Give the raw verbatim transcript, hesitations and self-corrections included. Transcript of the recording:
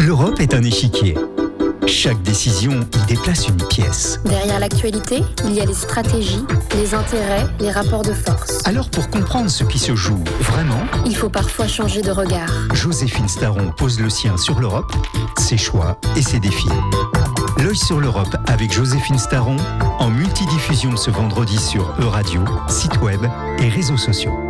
L'Europe est un échiquier. Chaque décision y déplace une pièce. Derrière l'actualité, il y a les stratégies, les intérêts, les rapports de force. Alors pour comprendre ce qui se joue vraiment, il faut parfois changer de regard. Joséphine Staron pose le sien sur l'Europe, ses choix et ses défis. L'œil sur l'Europe avec Joséphine Staron, en multidiffusion ce vendredi sur Euradio, site web et réseaux sociaux.